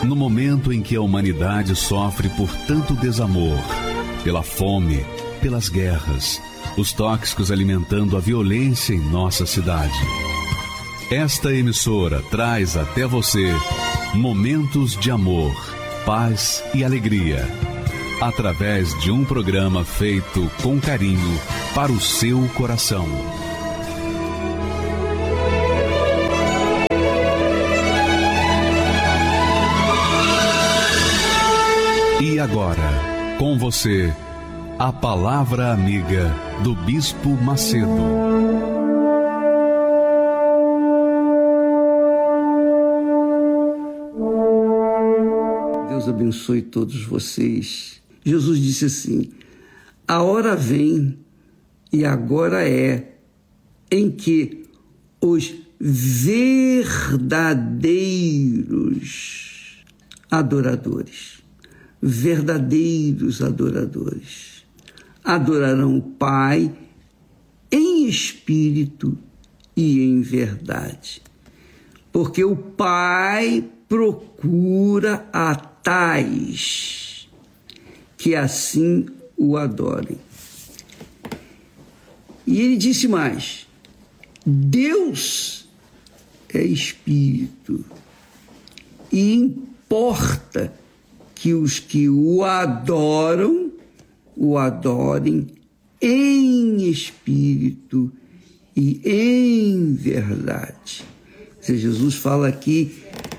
No momento em que a humanidade sofre por tanto desamor, pela fome, pelas guerras, os tóxicos alimentando a violência em nossa cidade. Esta emissora traz até você momentos de amor, paz e alegria, através de um programa feito com carinho para o seu coração. E agora, com você, a Palavra Amiga do Bispo Macedo. Deus abençoe todos vocês. Jesus disse assim: a hora vem, e agora é, em que os verdadeiros adoradores adorarão o Pai em espírito e em verdade. Porque o Pai procura a tais que assim o adorem. E ele disse mais: Deus é espírito, e importa que os que o adorem em espírito e em verdade. Jesus fala aqui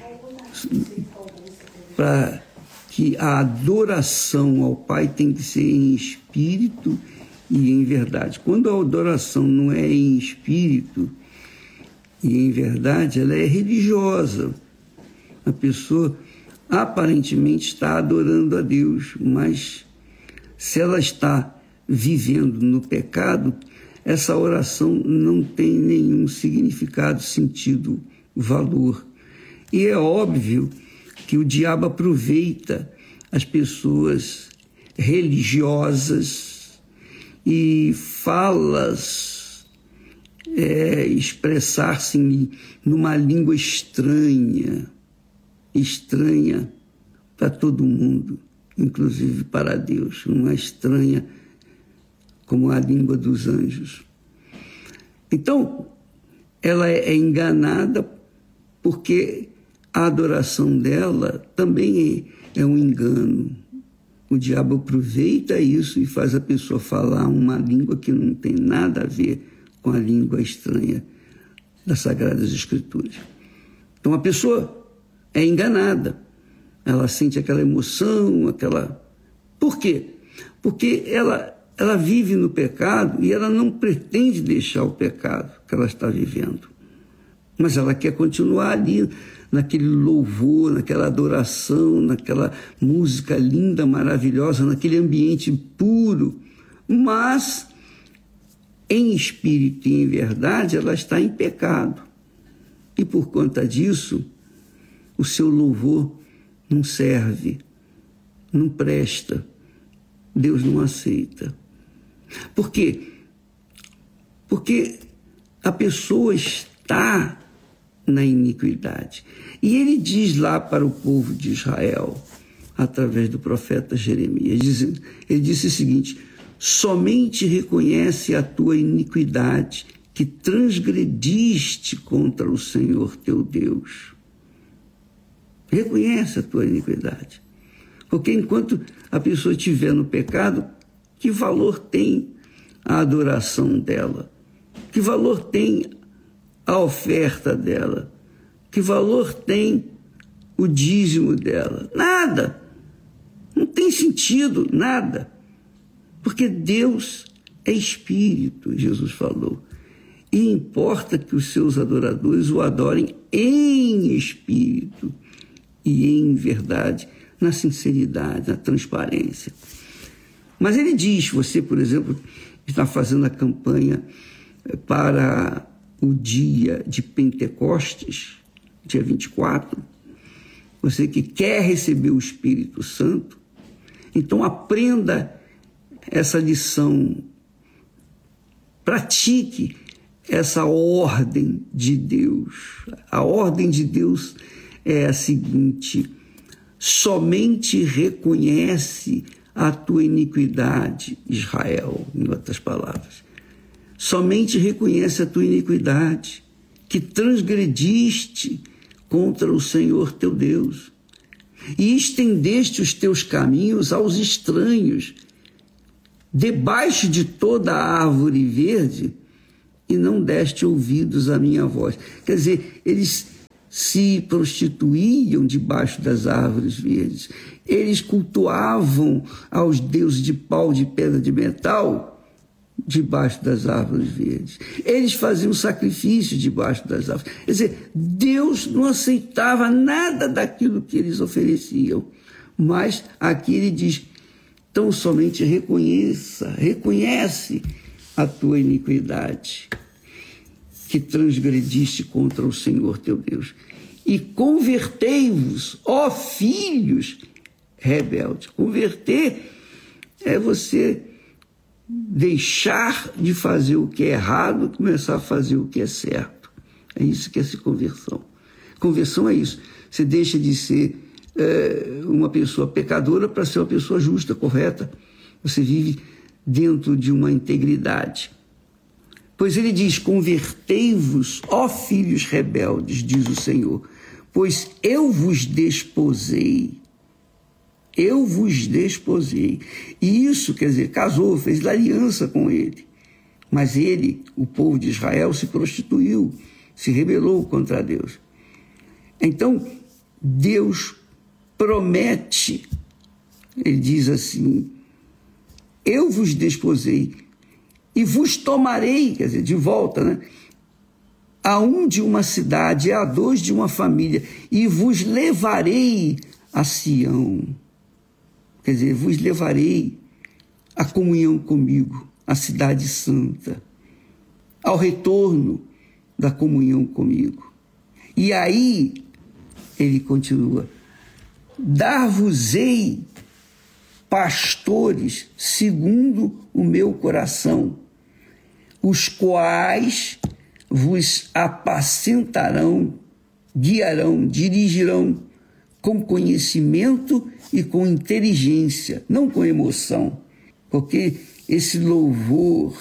para que a adoração ao Pai tem que ser em espírito e em verdade. Quando a adoração não é em espírito e em verdade, ela é religiosa. A pessoa aparentemente está adorando a Deus, mas se ela está vivendo no pecado, essa oração não tem nenhum significado, sentido, valor. E é óbvio que o diabo aproveita as pessoas religiosas e fala-as expressar-se numa língua estranha para todo mundo, inclusive para Deus, uma estranha como a língua dos anjos. Então, ela é enganada porque a adoração dela também é um engano. O diabo aproveita isso e faz a pessoa falar uma língua que não tem nada a ver com a língua estranha das Sagradas Escrituras. Então, a pessoa é enganada. Ela sente aquela emoção, Por quê? Porque ela vive no pecado e ela não pretende deixar o pecado que ela está vivendo. Mas ela quer continuar ali, naquele louvor, naquela adoração, naquela música linda, maravilhosa, naquele ambiente puro. Mas, em espírito e em verdade, ela está em pecado. E por conta disso, o seu louvor não serve, não presta, Deus não aceita. Por quê? Porque a pessoa está na iniquidade. E ele diz lá para o povo de Israel, através do profeta Jeremias, ele disse o seguinte: somente reconhece a tua iniquidade, que transgrediste contra o Senhor teu Deus. Reconhece a tua iniquidade. Porque enquanto a pessoa estiver no pecado, que valor tem a adoração dela? Que valor tem a oferta dela? Que valor tem o dízimo dela? Nada. Não tem sentido, nada. Porque Deus é espírito, Jesus falou. E importa que os seus adoradores o adorem em espírito e em verdade, na sinceridade, na transparência. Mas ele diz, você, por exemplo, está fazendo a campanha para o dia de Pentecostes, dia 24, você que quer receber o Espírito Santo, então aprenda essa lição, pratique essa ordem de Deus. A ordem de Deus é a seguinte: somente reconhece a tua iniquidade, Israel, em outras palavras. Somente reconhece a tua iniquidade, que transgrediste contra o Senhor teu Deus, e estendeste os teus caminhos aos estranhos, debaixo de toda a árvore verde, e não deste ouvidos à minha voz. Quer dizer, eles se prostituíam debaixo das árvores verdes. Eles cultuavam aos deuses de pau, de pedra, de metal, debaixo das árvores verdes. Eles faziam sacrifício debaixo das árvores. Quer dizer, Deus não aceitava nada daquilo que eles ofereciam. Mas aqui ele diz, tão somente reconhece a tua iniquidade, que transgrediste contra o Senhor teu Deus. E convertei-vos, ó filhos rebeldes. Converter é você deixar de fazer o que é errado e começar a fazer o que é certo. É isso que é essa conversão. Conversão é isso. Você deixa de ser uma pessoa pecadora para ser uma pessoa justa, correta. Você vive dentro de uma integridade. Pois ele diz, convertei-vos, ó filhos rebeldes, diz o Senhor, pois eu vos desposei. Eu vos desposei. E isso, quer dizer, casou, fez aliança com ele. Mas ele, o povo de Israel, se prostituiu, se rebelou contra Deus. Então, Deus promete, ele diz assim, eu vos desposei e vos tomarei, quer dizer, de volta, né? A um de uma cidade, a dois de uma família, e vos levarei a Sião. Quer dizer, vos levarei à comunhão comigo, à cidade santa, ao retorno da comunhão comigo. E aí, ele continua, dar-vos-ei pastores segundo o meu coração, os quais vos apacentarão, guiarão, dirigirão com conhecimento e com inteligência, não com emoção, porque esse louvor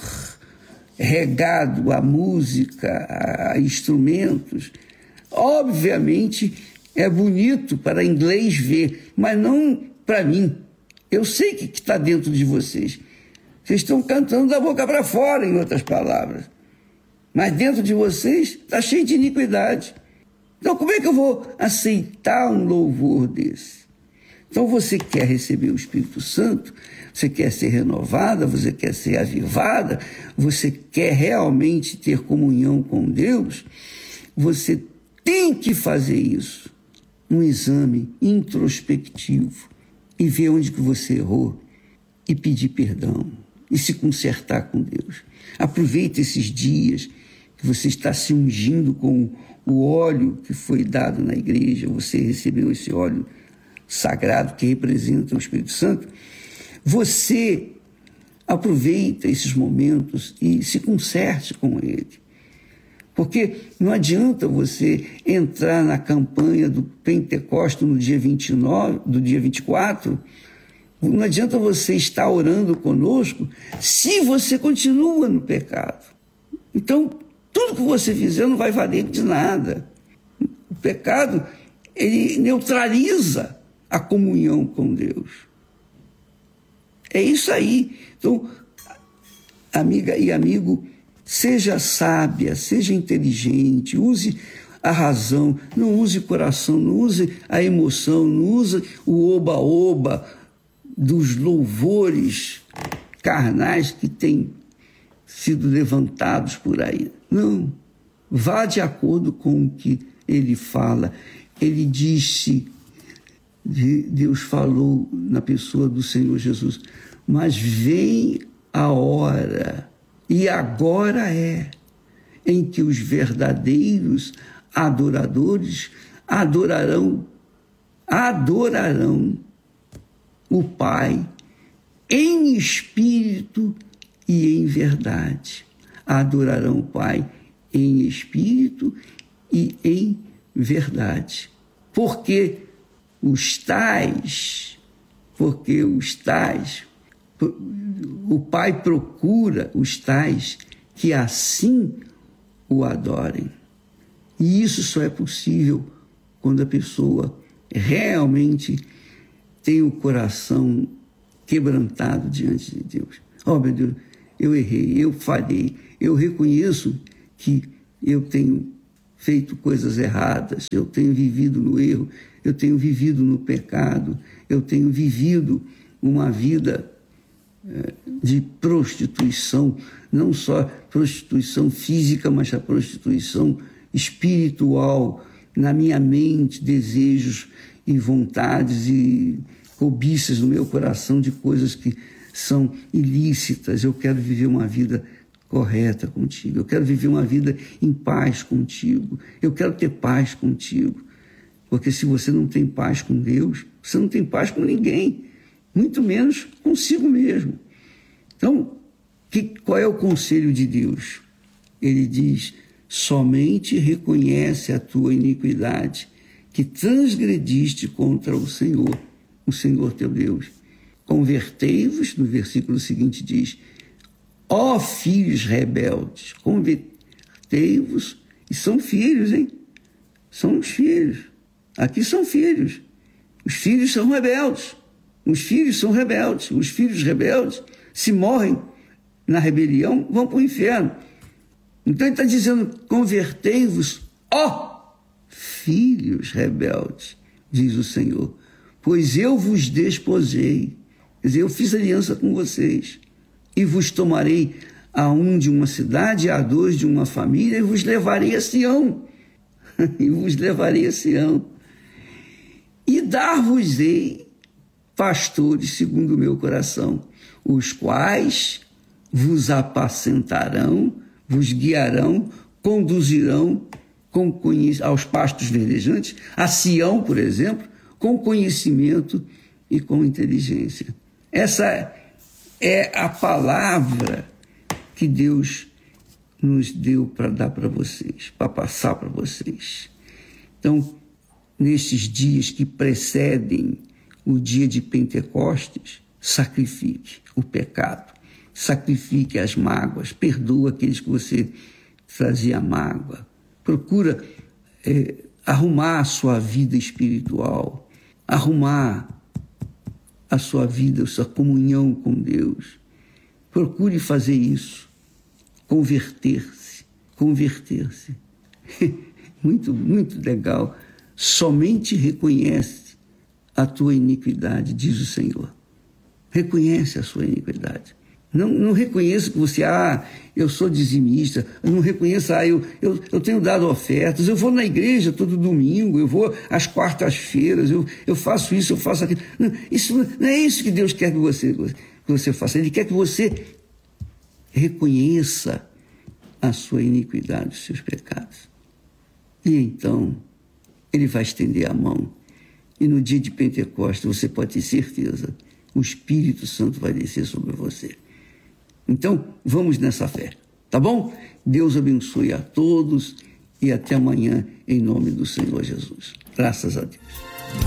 regado à música, a instrumentos, obviamente é bonito para inglês ver, mas não para mim. Eu sei o que está dentro de vocês. Vocês estão cantando da boca para fora, em outras palavras. Mas dentro de vocês está cheio de iniquidade. Então como é que eu vou aceitar um louvor desse? Então você quer receber o Espírito Santo, você quer ser renovada, você quer ser avivada, você quer realmente ter comunhão com Deus, você tem que fazer isso. Um exame introspectivo e ver onde que você errou e pedir perdão e se consertar com Deus. Aproveite esses dias que você está se ungindo com o óleo que foi dado na igreja, você recebeu esse óleo sagrado que representa o Espírito Santo. Você aproveita esses momentos e se conserte com ele. Porque não adianta você entrar na campanha do Pentecostes no dia 29, do dia 24, não adianta você estar orando conosco se você continua no pecado. Então, tudo que você fizer não vai valer de nada. O pecado, ele neutraliza a comunhão com Deus. É isso aí. Então, amiga e amigo, seja sábia, seja inteligente, use a razão, não use o coração, não use a emoção, não use o oba-oba dos louvores carnais que têm sido levantados por aí. Não, vá de acordo com o que ele fala. Ele disse, Deus falou na pessoa do Senhor Jesus, mas vem a hora, e agora é, em que os verdadeiros adoradores adorarão o Pai em espírito e em verdade. Adorarão o Pai em espírito e em verdade. Porque os tais, porque os tais, o Pai procura os tais que assim o adorem. E isso só é possível quando a pessoa realmente tem o coração quebrantado diante de Deus. Oh, meu Deus, eu errei, eu falhei, eu reconheço que eu tenho feito coisas erradas, eu tenho vivido no erro, eu tenho vivido no pecado, eu tenho vivido uma vida de prostituição, não só prostituição física, mas a prostituição espiritual, na minha mente, desejos e vontades e cobiças no meu coração de coisas que são ilícitas. Eu quero viver uma vida correta contigo, eu quero viver uma vida em paz contigo, eu quero ter paz contigo, porque se você não tem paz com Deus, você não tem paz com ninguém, muito menos consigo mesmo. Então, qual é o conselho de Deus? Ele diz: somente reconhece a tua iniquidade, que transgrediste contra o Senhor teu Deus. Convertei-vos, no versículo seguinte diz: ó filhos rebeldes, convertei-vos, e são filhos, hein? São os filhos. Aqui são filhos. Os filhos são rebeldes. Os filhos são rebeldes. Os filhos rebeldes, se morrem na rebelião, vão para o inferno. Então ele está dizendo: convertei-vos, ó filhos rebeldes, diz o Senhor, pois eu vos desposei. Quer dizer, eu fiz aliança com vocês, e vos tomarei a um de uma cidade, a dois de uma família, e vos levarei a Sião. E vos levarei a Sião. E dar-vos-ei pastores segundo o meu coração, os quais vos apacentarão, vos guiarão, conduzirão aos pastos verdejantes, a Sião, por exemplo, com conhecimento e com inteligência. Essa é a palavra que Deus nos deu para dar para vocês, para passar para vocês. Então, nesses dias que precedem o dia de Pentecostes, sacrifique o pecado, sacrifique as mágoas, perdoa aqueles que você trazia mágoa, procura arrumar a sua vida espiritual, arrumar a sua vida, a sua comunhão com Deus. Procure fazer isso, converter-se. Muito, muito legal. Somente reconhece a tua iniquidade, diz o Senhor. Reconhece a sua iniquidade. Não reconheça que você, eu sou dizimista, não reconheça, eu tenho dado ofertas, eu vou na igreja todo domingo, eu vou às quartas-feiras, eu faço isso, eu faço aquilo. Não é isso que Deus quer que você faça. Ele quer que você reconheça a sua iniquidade, os seus pecados. E então, Ele vai estender a mão. E no dia de Pentecostes, você pode ter certeza, o Espírito Santo vai descer sobre você. Então, vamos nessa fé, tá bom? Deus abençoe a todos e até amanhã, em nome do Senhor Jesus. Graças a Deus.